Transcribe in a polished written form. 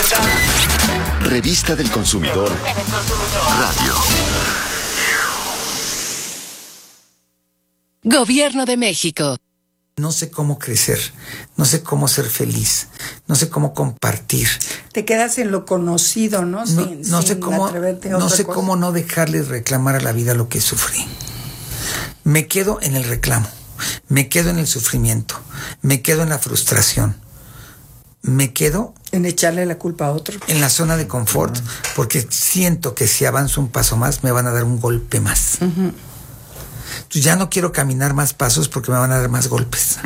verdad. Revista del Consumidor Radio. Gobierno de México. No sé cómo crecer, no sé cómo ser feliz, no sé cómo compartir. Te quedas en lo conocido, ¿no? No sé cómo no dejarle reclamar a la vida lo que sufrí. Me quedo en el reclamo, me quedo en el sufrimiento, me quedo en la frustración, me quedo en echarle la culpa a otro. En la zona de confort, porque siento que si avanzo un paso más me van a dar un golpe más. Entonces ya no quiero caminar más pasos porque me van a dar más golpes.